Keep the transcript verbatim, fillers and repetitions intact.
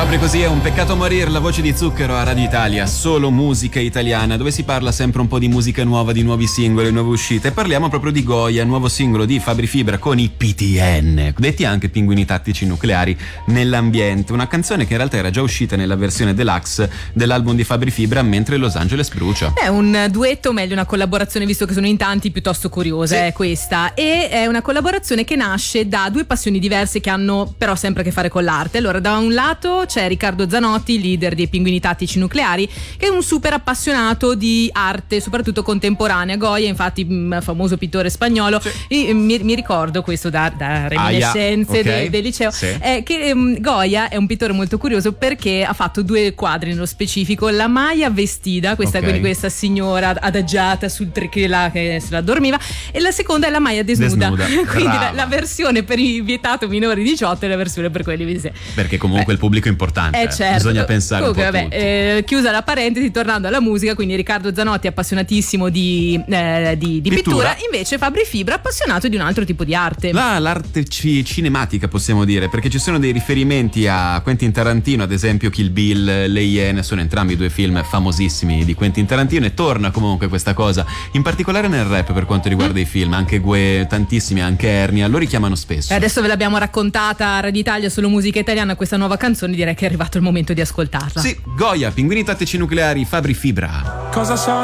Proprio così, è un peccato morire, la voce di Zucchero a Radio Italia, solo musica italiana, dove si parla sempre un po' di musica nuova, di nuovi singoli, nuove uscite. E parliamo proprio di Goya, nuovo singolo di Fabri Fibra con i P T N, detti anche Pinguini Tattici Nucleari nell'ambiente. Una canzone che in realtà era già uscita nella versione deluxe dell'album di Fabri Fibra, Mentre Los Angeles brucia. È un duetto, o meglio una collaborazione, visto che sono in tanti, piuttosto curiosa, sì. È questa. E è una collaborazione che nasce da due passioni diverse che hanno però sempre a che fare con l'arte. Allora, da un lato c'è Riccardo Zanotti, leader dei Pinguini Tattici Nucleari, che è un super appassionato di arte, soprattutto contemporanea. Goya, infatti, famoso pittore spagnolo, sì. mi, mi ricordo questo da, da reminiscenze ah, yeah. okay. del, del liceo, sì. eh, che um, Goya è un pittore molto curioso perché ha fatto due quadri nello specifico: la Maya Vestida, questa, okay. quindi questa signora adagiata sul trichelà che se la dormiva, e la seconda è la Maya desnuda, desnuda. Quindi la, la versione per i vietato minori diciotto e la versione per quelli visi. Perché comunque Beh. il pubblico è importante. Eh, certo. Bisogna pensare comunque, un po' vabbè, eh, chiusa la parentesi, tornando alla musica, quindi Riccardo Zanotti è appassionatissimo di, eh, di, di pittura. pittura, invece Fabri Fibra è appassionato di un altro tipo di arte. La, l'arte ci, cinematica, possiamo dire, perché ci sono dei riferimenti a Quentin Tarantino, ad esempio Kill Bill, Le Iene, sono entrambi due film famosissimi di Quentin Tarantino, e torna comunque questa cosa, in particolare nel rap per quanto riguarda mm. i film, anche Gue, tantissimi, anche Ernia, lo richiamano spesso. E adesso ve l'abbiamo raccontata a Radio Italia, solo musica italiana, questa nuova canzone, direi che è arrivato il momento di ascoltarla. Sì, Goya, Pinguini Tattici Nucleari, Fabri Fibra. Cosa so